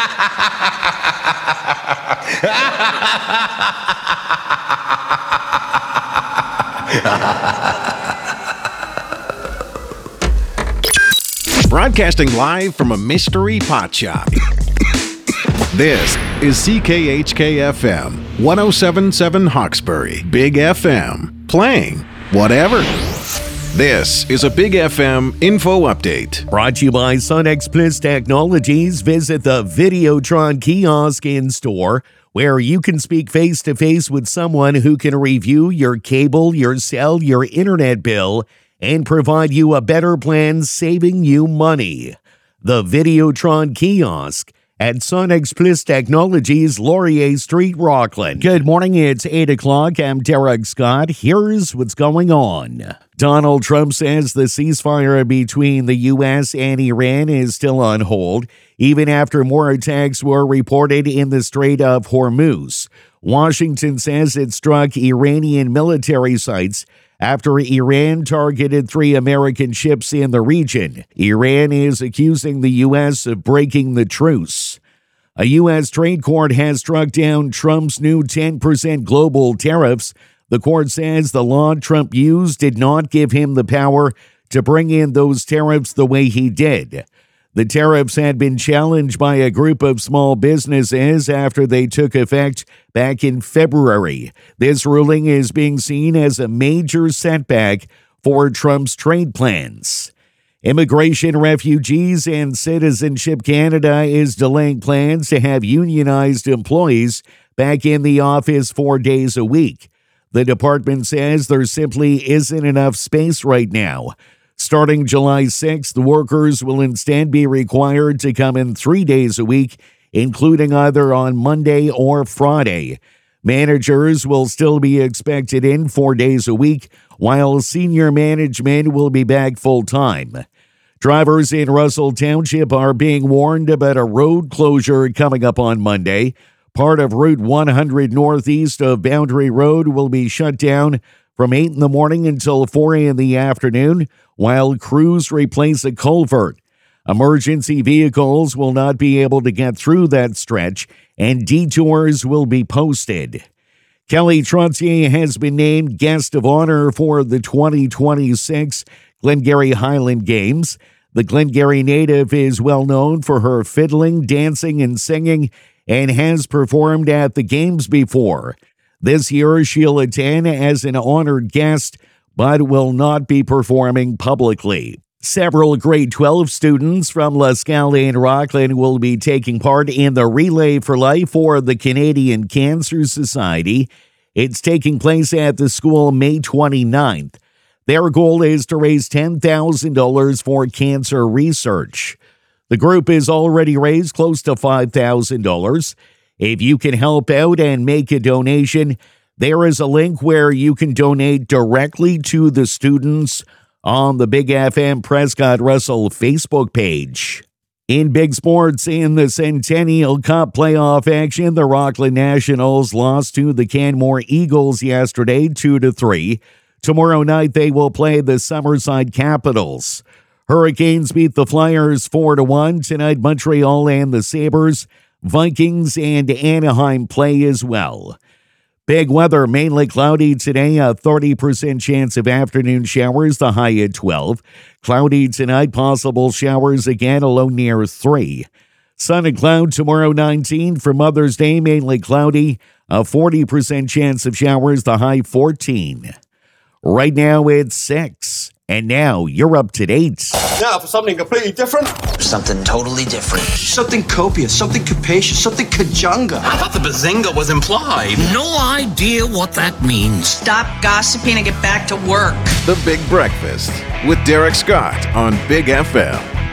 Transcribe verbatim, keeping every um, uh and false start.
Broadcasting live from a mystery pot shop. This is C K H K F M, one oh seven point seven Hawkesbury, Big F M, playing whatever. This is a Big F M info update. Brought to you by SunExpress Technologies. Visit the Videotron kiosk in store, where you can speak face-to-face with someone who can review your cable, your cell, your internet bill, and provide you a better plan, saving you money. The Videotron kiosk at SunExpress Technologies, Laurier Street, Rockland. Good morning, it's eight o'clock. I'm Derek Scott. Here's what's going on. Donald Trump says the ceasefire between the U S and Iran is still on hold, even after more attacks were reported in the Strait of Hormuz. Washington says it struck Iranian military sites after Iran targeted three American ships in the region. Iran is accusing the U S of breaking the truce. A U S trade court has struck down Trump's new ten percent global tariffs. The court says the law Trump used did not give him the power to bring in those tariffs the way he did. The tariffs had been challenged by a group of small businesses after they took effect back in February. This ruling is being seen as a major setback for Trump's trade plans. Immigration, Refugees, and Citizenship Canada is delaying plans to have unionized employees back in the office four days a week. The department says there simply isn't enough space right now. Starting July sixth, the workers will instead be required to come in three days a week, including either on Monday or Friday. Managers will still be expected in four days a week, while senior management will be back full-time. Drivers in Russell Township are being warned about a road closure coming up on Monday. Part of Route one hundred northeast of Boundary Road will be shut down from eight in the morning until four in the afternoon, while crews replace a culvert. Emergency vehicles will not be able to get through that stretch, and detours will be posted. Kelly Trottier has been named Guest of Honor for the twenty twenty-six Glengarry Highland Games. The Glengarry native is well known for her fiddling, dancing, and singing, and has performed at the games before. This year, she'll attend as an honored guest, but will not be performing publicly. Several grade twelve students from Lascaux and Rockland will be taking part in the Relay for Life for the Canadian Cancer Society. It's taking place at the school May twenty-ninth. Their goal is to raise ten thousand dollars for cancer research. The group has already raised close to five thousand dollars. If you can help out and make a donation, there is a link where you can donate directly to the students on the Big F M Prescott Russell Facebook page. In big sports, in the Centennial Cup playoff action, the Rockland Nationals lost to the Canmore Eagles yesterday two to three. Tomorrow night, they will play the Summerside Capitals. Hurricanes beat the Flyers four to one. Tonight, Montreal and the Sabres, Vikings, and Anaheim play as well. Big weather, mainly cloudy today, a thirty percent chance of afternoon showers, the high at twelve. Cloudy tonight, possible showers again, a low near three. Sun and cloud tomorrow, nineteen. For Mother's Day, mainly cloudy, a forty percent chance of showers, the high fourteen. Right now, it's six. And now, you're up to date. Now for something completely different. Something totally different. Something copious, something capacious, something kajunga. I thought the bazinga was implied. No idea what that means. Stop gossiping and get back to work. The Big Breakfast with Derek Scott on Big F M.